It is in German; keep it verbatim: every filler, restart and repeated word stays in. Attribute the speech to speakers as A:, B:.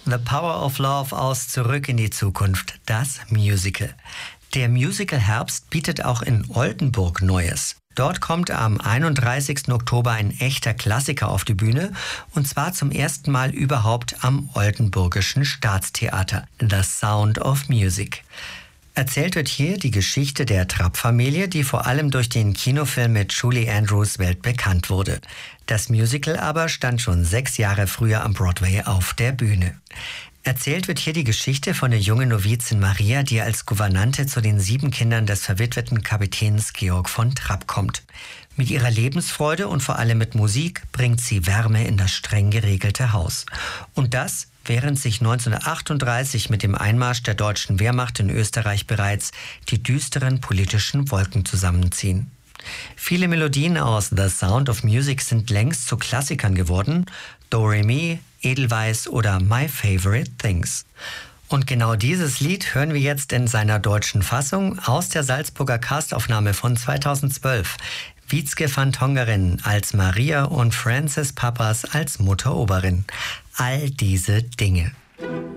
A: The Power of Love aus Zurück in die Zukunft, das Musical. Der Musical-Herbst bietet auch in Oldenburg Neues. Dort kommt am einunddreißigsten Oktober ein echter Klassiker auf die Bühne, und zwar zum ersten Mal überhaupt am Oldenburgischen Staatstheater, The Sound of Music. Erzählt wird hier die Geschichte der Trapp-Familie, die vor allem durch den Kinofilm mit Julie Andrews weltbekannt wurde. Das Musical aber stand schon sechs Jahre früher am Broadway auf der Bühne. Erzählt wird hier die Geschichte von der jungen Novizin Maria, die als Gouvernante zu den sieben Kindern des verwitweten Kapitäns Georg von Trapp kommt. Mit ihrer Lebensfreude und vor allem mit Musik bringt sie Wärme in das streng geregelte Haus. Und das, während sich neunzehnhundertachtunddreißig mit dem Einmarsch der deutschen Wehrmacht in Österreich bereits die düsteren politischen Wolken zusammenziehen. Viele Melodien aus The Sound of Music sind längst zu Klassikern geworden. Do Re Mi, Edelweiss oder My Favorite Things. Und genau dieses Lied hören wir jetzt in seiner deutschen Fassung aus der Salzburger Castaufnahme von zweitausendzwölf. Wietske van Tongeren als Maria und Frances Pappas als Mutter Oberin. All diese Dinge.